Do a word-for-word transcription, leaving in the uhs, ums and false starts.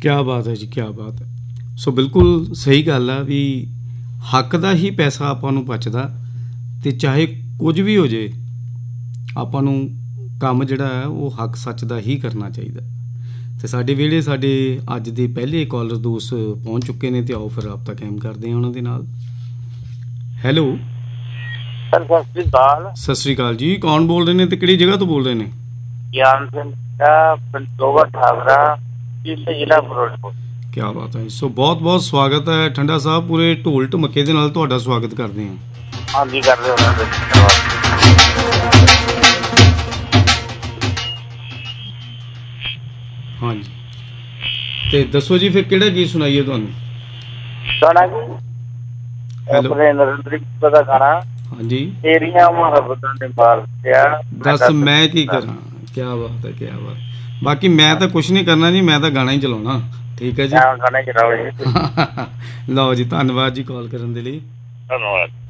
ਕਿਆ ਬਾਤ ਹੈ ਜੀ, ਕਿਆ ਬਾਤ ਹੈ। ਸੋ ਬਿਲਕੁਲ ਸਹੀ ਗੱਲ ਆ ਵੀ ਹੱਕ ਦਾ ਹੀ ਪੈਸਾ ਆਪਾਂ ਨੂੰ ਬਚਦਾ, ਅਤੇ ਚਾਹੇ ਕੁਝ ਵੀ ਹੋ ਜੇ ਆਪਾਂ ਨੂੰ ਕੰਮ ਜਿਹੜਾ ਹੈ ਉਹ ਹੱਕ ਸੱਚ ਦਾ ਹੀ ਕਰਨਾ ਚਾਹੀਦਾ। ਅਤੇ ਸਾਡੇ ਵਿਹੜੇ ਸਾਡੇ ਅੱਜ ਦੇ ਪਹਿਲੇ ਕਾਲਰ ਦੋਸਤ ਪਹੁੰਚ ਚੁੱਕੇ ਨੇ, ਅਤੇ ਆਓ ਫਿਰ ਰਾਬਤਾ ਕਾਇਮ ਕਰਦੇ ਹਾਂ ਉਹਨਾਂ ਦੇ ਨਾਲ। ਹੈਲੋ ਸਰ, ਸਤਿ ਸ਼੍ਰੀ ਅਕਾਲ। ਸਤਿ ਸ਼੍ਰੀ ਅਕਾਲ ਜੀ, ਕੌਣ ਬੋਲ ਰਹੇ ਨੇ ਅਤੇ ਕਿਹੜੀ ਜਗ੍ਹਾ ਤੋਂ ਬੋਲ ਰਹੇ ਨੇ? ਗਿਆਨ ਸਿੰਘ ਪੰਦੋਗਾ ਠਾਕਰਾ, ਜ਼ਿਲ੍ਹਾ ਫਿਰੋਜ਼ਪੁਰ। ਕਿਆ ਬਾਤ ਹੈ। ਸੋ ਬਹੁਤ ਬਹੁਤ ਸਵਾਗਤ ਹੈ ਠੰਡਾ ਸਾਹਿਬ, ਪੂਰੇ ਢੋਲ ਢਮੱਕੇ ਦੇ ਨਾਲ ਤੁਹਾਡਾ ਸਵਾਗਤ ਕਰਦੇ ਹਾਂ। ਹਾਂਜੀ, ਕਰਦੇ ਹੋ। ਹਾਂਜੀ, ਤੇ ਦੱਸੋ ਜੀ ਫਿਰ ਕਿਹੜਾ ਗੀਤ ਸੁਣਾਈਏ ਤੁਹਾਨੂੰ? ਗਾਣਾ ਜੀ ਆਪਣੇ ਨਰਿੰਦਰ ਦਾ ਗਾਣਾ। ਹਾਂਜੀ, ਤੇਰੀਆਂ ਮੁਹੱਬਤਾਂ ਨੇ ਮਾਰ ਦਿੱਤਾ, ਦੱਸ ਮੈਂ ਕੀ ਕਰਾਂ। ਕਿਆ ਬਾਤ ਹੈ, ਕਿਆ ਬਾਤ। ਬਾਕੀ ਮੈਂ ਤਾਂ ਕੁਛ ਨਹੀਂ ਕਰਨਾ ਜੀ, ਮੈਂ ਤਾਂ ਗਾਣਾ ਹੀ ਚਲਾਉਣਾ। ਠੀਕ ਹੈ ਜੀ, ਗਾਣਾ ਚਲਾਓ ਜੀ। ਲਓ ਜੀ, ਧੰਨਵਾਦ ਜੀ ਕਾਲ ਕਰਨ ਦੇ ਲਈ। ਧੰਨਵਾਦ।